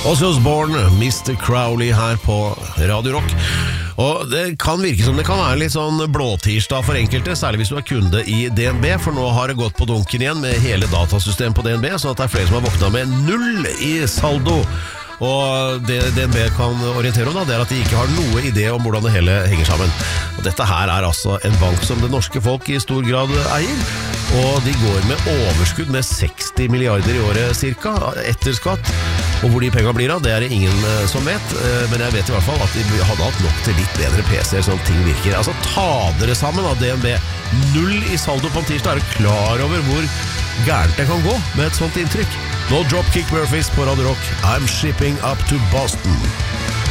Ozzy Osbourne, Mr. Crowley her på Radio Rock. Og det kan virke som det kan være litt sånn blåtirsdag for enkelte, særlig hvis du er kunde i DNB, for nå har det gått på dunken igjen med hele datasystemet på DNB, så at det er flere som har våknet med 0 i saldo. Og det DNB kan orientere om da, det er at de ikke har noe idé om hvordan det hele henger sammen. Og dette her er altså en bank som det norske folk i stor grad eier, og de går med overskudd med 60 milliarder i året cirka, etter skatt. Og hvor de pengene blir av, det er det ingen som vet, men jeg vet i hvert fall at de hadde hatt nok til litt bedre PC-er sånn ting virker. Altså ta dere sammen av DNB. 0 i saldo på en tirsdag, er du klar over hvor gærent det kan gå med et sånt inntrykk? Nå Dropkick Murphys på Radio Rock. I'm shipping up to Boston.